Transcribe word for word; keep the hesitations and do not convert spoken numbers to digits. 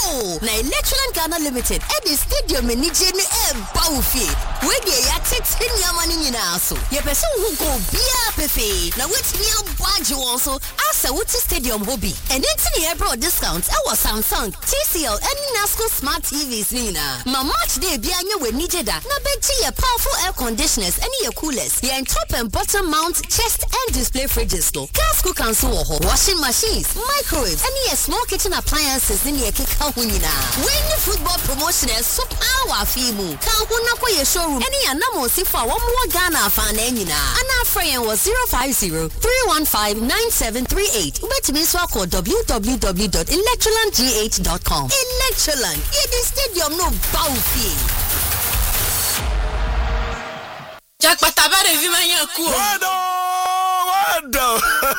Oh, na Electroland Ghana Limited at the stadium in Nigeria e Baufi. We dey ya ten yamani nyina so. Ye person who go bia pefe. Na wait me budge also asa wuti stadium hobby. And then e bro discount e was Samsung, T C L and Nasco smart T Vs nina. Ma match day bia nye we Nijeda. Na beji ye powerful air conditioners and ye coolers. Ye top and bottom mount chest and display fridges to. Gas cook and so washing machines, microwaves, and ye small kitchen appliances in ye kika hunina. When the football promotion is so power fimu. Kan huna kwa ye showroom. Any anamo sifa one more Ghana fan enina. Ana Freyan was zero five zero three one five nine seven three eight. Ubeti miswa ko w w w dot electroland g h dot com. Electroland, ye the stadium no baufi. Jack patabare vi manya ku. Wado, wado.